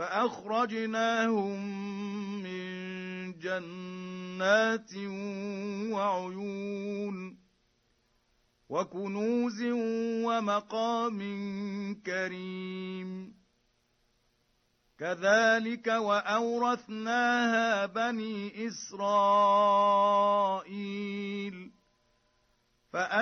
فأخرجناهم من جنات وعيون وكنوز ومقام كريم كذلك وأورثناها بني إسرائيل